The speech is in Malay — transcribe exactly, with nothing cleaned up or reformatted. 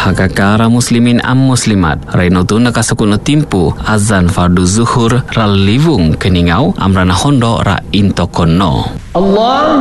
Bahagakara muslimin am muslimat Rainotuna kasukuna timpu azan fardu zuhur ral livung keningau amrana hondo ra intokono. Allah